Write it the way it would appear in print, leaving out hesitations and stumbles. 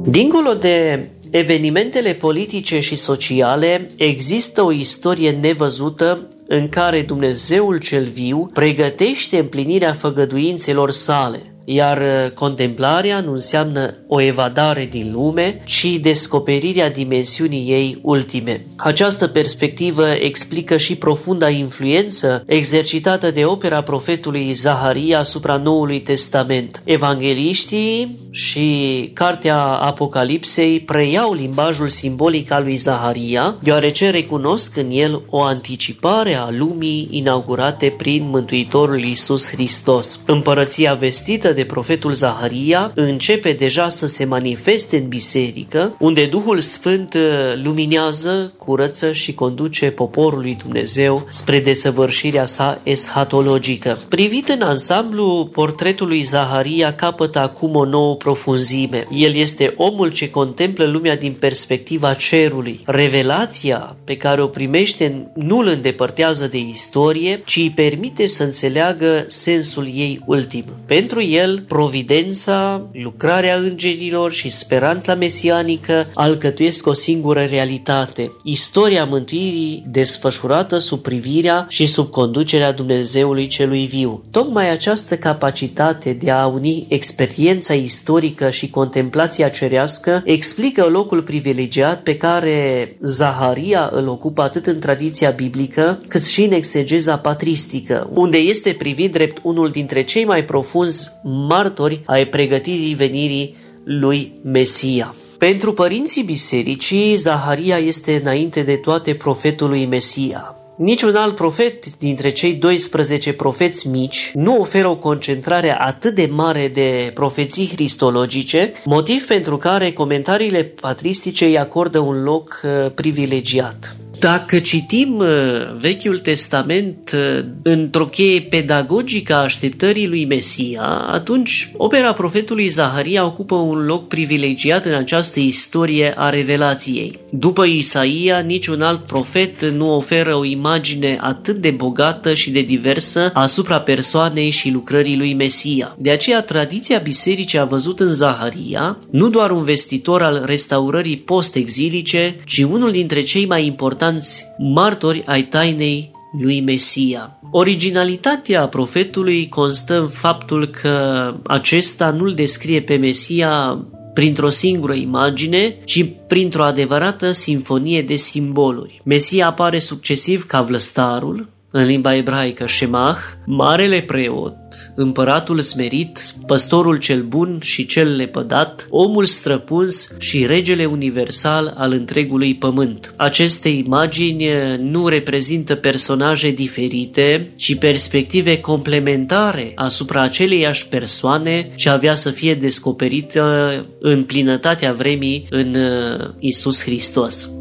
Dincolo de evenimentele politice și sociale, există o istorie nevăzută în care Dumnezeul cel viu pregătește împlinirea făgăduințelor sale. Iar contemplarea nu înseamnă o evadare din lume, ci descoperirea dimensiunii ei ultime. Această perspectivă explică și profunda influență exercitată de opera profetului Zaharia asupra Noului Testament. Evangeliștii și cartea Apocalipsei preiau limbajul simbolic al lui Zaharia, deoarece recunosc în el o anticipare a lumii inaugurate prin Mântuitorul Iisus Hristos. Împărăția vestită de profetul Zaharia începe deja să se manifeste în biserică, unde Duhul Sfânt luminează, curăță și conduce poporul lui Dumnezeu spre desăvârșirea sa eschatologică. Privit în ansamblu, portretul lui Zaharia capătă acum o nouă profunzime. El este omul ce contemplă lumea din perspectiva cerului. Revelația pe care o primește nu îl îndepărtează de istorie, ci îi permite să înțeleagă sensul ei ultim. Pentru el, providența, lucrarea îngerilor și speranța mesianică alcătuiesc o singură realitate. Istoria mântuirii desfășurată sub privirea și sub conducerea Dumnezeului celui viu. Tocmai această capacitate de a uni experiența istorică și contemplația cerească explică locul privilegiat pe care Zaharia îl ocupă atât în tradiția biblică, cât și în exegeza patristică, unde este privit drept unul dintre cei mai profunzi martori ai pregătirii venirii lui Mesia. Pentru părinții bisericii, Zaharia este înainte de toate profetul lui Mesia. Niciun alt profet dintre cei 12 profeți mici nu oferă o concentrare atât de mare de profeții cristologice, motiv pentru care comentariile patristice îi acordă un loc privilegiat. Dacă citim Vechiul Testament într-o cheie pedagogică a așteptării lui Mesia, atunci opera profetului Zaharia ocupă un loc privilegiat în această istorie a revelației. După Isaia, niciun alt profet nu oferă o imagine atât de bogată și de diversă asupra persoanei și lucrării lui Mesia. De aceea, tradiția bisericii a văzut în Zaharia nu doar un vestitor al restaurării post-exilice, ci unul dintre cei mai importanți martori ai tainei lui Mesia. Originalitatea profetului constă în faptul că acesta nu-l descrie pe Mesia printr-o singură imagine, ci printr-o adevărată simfonie de simboluri. Mesia apare succesiv ca vlăstarul, în limba ebraică Shemach, marele preot, împăratul smerit, păstorul cel bun și cel lepădat, omul străpuns și regele universal al întregului pământ. Aceste imagini nu reprezintă personaje diferite, ci perspective complementare asupra aceleiași persoane ce avea să fie descoperită în plinătatea vremii în Iisus Hristos.